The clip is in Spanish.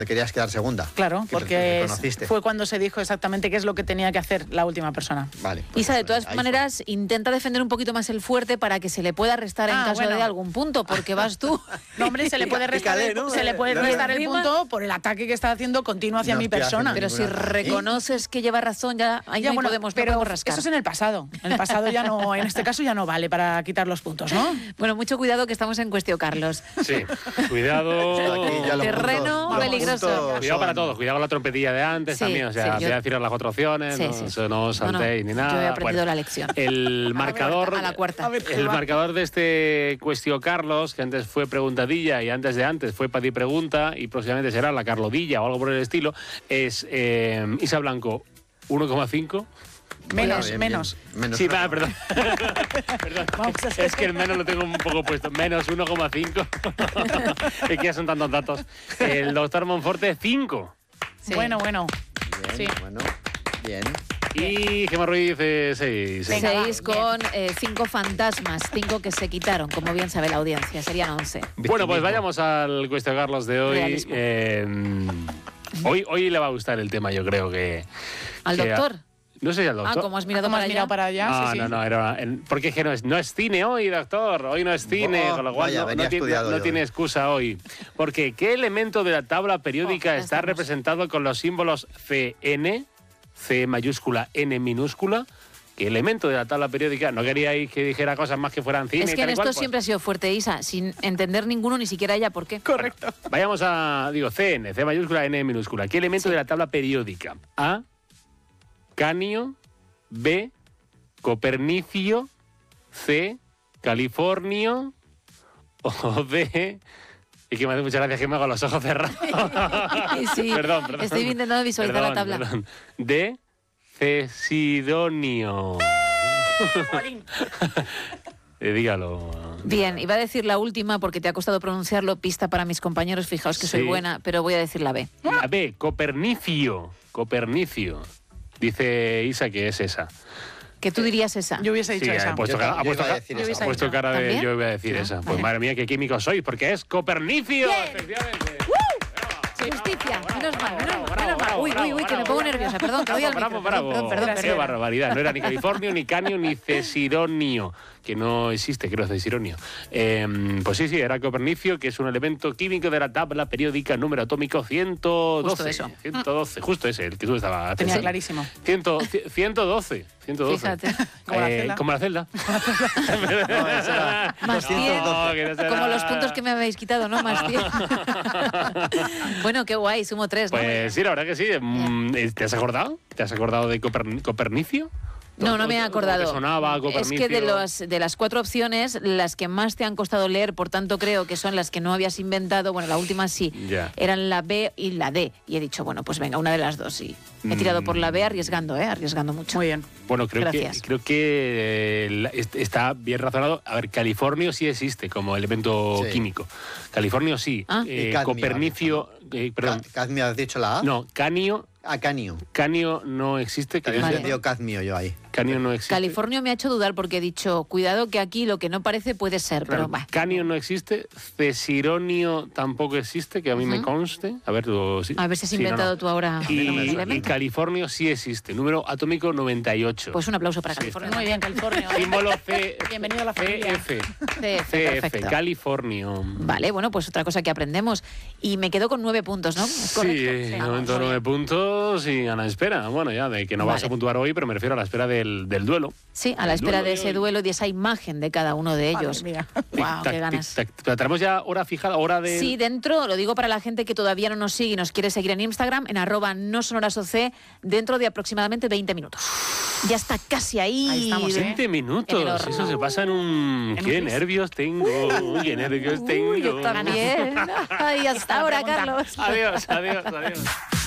Te querías quedar segunda. Claro, porque reconociste. fue cuando se dijo exactamente qué es lo que tenía que hacer la última persona. Vale. Pues Isa, de todas ahí maneras, fue. intenta defender un poquito más el fuerte para que se le pueda restar en caso de algún punto, porque vas tú. No, hombre, se le puede restar, se le puede restar el punto por el ataque que está haciendo continuo hacia mi persona. Pero si reconoces que lleva razón, ya ahí no podemos rascar. Eso es en el pasado. En el pasado ya no, en este caso ya no vale para quitar los puntos, ¿no? Bueno, mucho cuidado que estamos en cuestión, Carlos. Sí, cuidado. Terreno peligroso. Cuidado para todos, cuidado con la trompetilla de antes también, o sea, voy a decir las 4 opciones, no os saltéis ni nada. Yo he aprendido la lección. El marcador, a la cuarta. El marcador de este Cuestión Carlos, que antes fue preguntadilla y antes fue Padi Pregunta y próximamente será la Carlodilla o algo por el estilo, es Isa Blanco 1,5. Menos. Sí, perdón. Perdón. Es que el menos lo tengo un poco puesto. Menos 1,5. Es que ya son tantos datos. El doctor Monforte, 5. Sí. Bueno. Bien, sí. Bueno, bien. Y Gemma Ruiz, 6. 6 con 5 fantasmas, 5 que se quitaron, como bien sabe la audiencia, serían 11. Bueno, pues vayamos al Cuestión Carlos de hoy. Hoy le va a gustar el tema, yo creo que... ¿Al doctor? No sé si al doctor. ¿Cómo has mirado para allá? No, era... Porque es que no es cine hoy, doctor. Hoy no es cine, con lo cual no tiene excusa hoy. Porque ¿qué elemento de la tabla periódica está representado con los símbolos CN, C mayúscula, N minúscula? ¿Qué elemento de la tabla periódica? No queríais que dijera cosas más que fueran cine. Es que en esto siempre ha sido fuerte, Isa, sin entender ninguno, ni siquiera ella por qué. Correcto. Bueno, vayamos a, CN, C mayúscula, N minúscula. ¿Qué elemento de la tabla periódica? A, Canio, B, Copernicio, C, Californio o D... Y que me hace muchas gracias que me hago los ojos cerrados. Sí, perdón. Estoy intentando visualizar la tabla. D, Cesidonio. Dígalo. Bien, iba a decir la última porque te ha costado pronunciarlo, pista para mis compañeros, fijaos que soy buena, pero voy a decir la B. La B, Copernicio. Dice Isa que es esa. ¿Que tú dirías esa? Yo hubiese dicho esa. Ha puesto cara de yo voy a decir esa. Pues madre mía, qué químicos sois, porque es Copernicio. Efectivamente. Justicia, menos mal. Uy, que me pongo nerviosa, perdón, que voy al micro. Perdón. Qué barbaridad, no era ni Californio, ni Canio, ni Cesidonio, que no existe, creo, Cesidonio. Pues sí, era Copernicio, que es un elemento químico de la tabla periódica número atómico 112. Justo eso. 112, justo ese, el que tú estabas... Tenía clarísimo. 112. Fíjate. Como la celda. Más 100. Como los puntos que me habéis quitado, ¿no? Más 100. Bueno, qué guay, sumo 3, ¿no? Pues sí, la verdad que sí. ¿Te has acordado? ¿Te has acordado de Copernicio? No me he acordado. ¿Te sonaba Copernicio? Es que de las 4 opciones, las que más te han costado leer, por tanto creo que son las que no habías inventado, bueno, la última sí, eran la B y la D. Y he dicho, bueno, pues venga, una de las dos, sí. He tirado por la B arriesgando mucho. Muy bien. Bueno, creo que está bien razonado. A ver, Californio sí existe como elemento químico. Californio sí. Copernicio... perdón. ¿Cadmio has dicho la A? No, Canio... Canio. Canio no existe. Yo entendido cadmio yo ahí. Canio no existe. Californio me ha hecho dudar porque he dicho, cuidado que aquí lo que no parece puede ser, claro, pero va. Canio no existe, Cesironio tampoco existe, que a mí me conste. A ver, sí. A ver si has inventado tú ahora. Y Californio sí existe, número atómico 98. Pues un aplauso para California. Muy bien, California. Símbolo C. Bienvenido a la familia. CF, Californio. Vale, bueno, pues otra cosa que aprendemos. Y me quedo con 9 puntos, ¿no? ¿Es correcto? Sí, 9 puntos y a la espera. Bueno, ya de que no vas a puntuar hoy, pero me refiero a la espera del duelo. Sí, a la espera de ese duelo y de esa imagen de cada uno de ellos. Wow, qué ganas. ¿Tenemos ya hora fijada? ¿Hora de...? Sí, dentro, lo digo para la gente que todavía no nos sigue y nos quiere seguir en Instagram, en @nosonorasoc, dentro de aproximadamente 20 minutos. Ya está casi ahí. Ahí estamos, 20 minutos. Eso se pasa en un... ¡Qué nervios tengo! ¡Qué nervios tengo! Yo también. Ay, hasta ahora, Carlos. Adiós.